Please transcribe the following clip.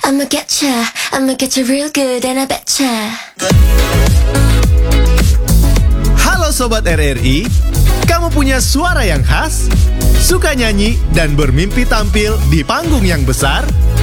I'ma get ya real good and I betcha. Halo Sobat RRI, kamu punya suara yang khas? Suka nyanyi dan bermimpi tampil di panggung yang besar?